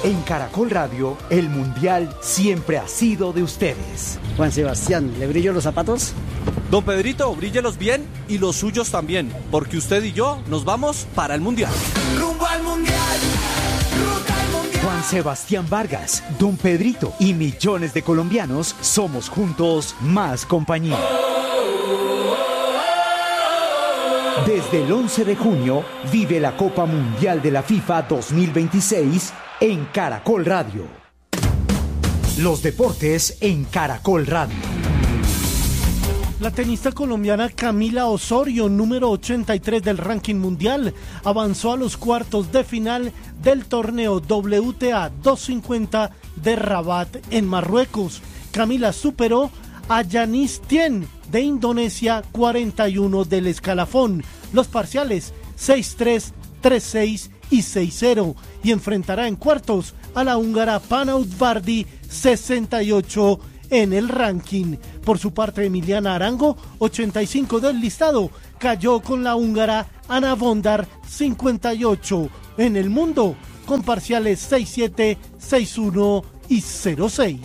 En Caracol Radio, el Mundial siempre ha sido de ustedes. Juan Sebastián, ¿le brillo los zapatos? Don Pedrito, bríllelos bien y los suyos también, porque usted y yo nos vamos para el Mundial. Rumbo al Mundial, ruta al Mundial. Juan Sebastián Vargas, Don Pedrito y millones de colombianos somos juntos más compañía. Desde el 11 de junio, vive la Copa Mundial de la FIFA 2026 en Caracol Radio. Los deportes en Caracol Radio. La tenista colombiana Camila Osorio, número 83 del ranking mundial, avanzó a los cuartos de final del torneo WTA 250 de Rabat en Marruecos. Camila superó a Yanis Tien de Indonesia, 41 del escalafón. Los parciales 6-3, 3-6 y 6-0, y enfrentará en cuartos a la húngara Pana Udvardi, 68 en el ranking. Por su parte, Emiliana Arango, 85 del listado, cayó con la húngara Ana Bondar, 58 en el mundo, con parciales 6-7, 6-1 y 0-6.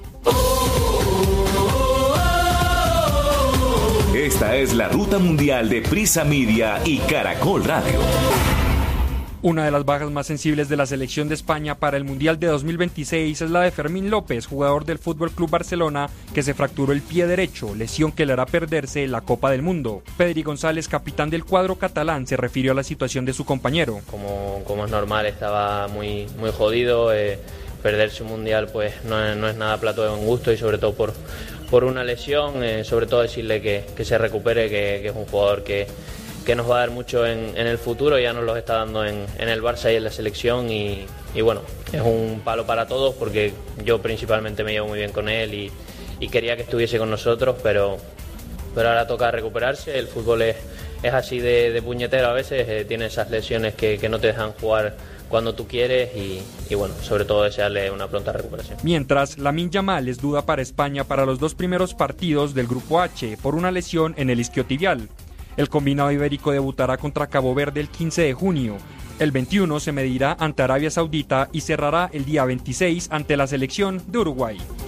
Esta es la ruta mundial de Prisa Media y Caracol Radio. Una de las bajas más sensibles de la selección de España para el Mundial de 2026 es la de Fermín López, jugador del FC Barcelona, que se fracturó el pie derecho, lesión que le hará perderse la Copa del Mundo. Pedri González, capitán del cuadro catalán, se refirió a la situación de su compañero. Como es normal, estaba muy jodido. Perderse un Mundial pues no es nada plato de buen gusto, y sobre todo por una lesión. Sobre todo decirle que se recupere, que es un jugador que nos va a dar mucho en el futuro. Ya nos lo está dando en el Barça y en la selección, y bueno, es un palo para todos, porque yo principalmente me llevo muy bien con él y quería que estuviese con nosotros, pero ahora toca recuperarse. El fútbol es así de puñetero a veces, tiene esas lesiones que no te dejan jugar cuando tú quieres, y bueno, sobre todo desearle una pronta recuperación. Mientras, Lamine Yamal es duda para España para los 2 primeros partidos del Grupo H por una lesión en el isquiotibial. El combinado ibérico debutará contra Cabo Verde el 15 de junio. El 21 se medirá ante Arabia Saudita y cerrará el día 26 ante la selección de Uruguay.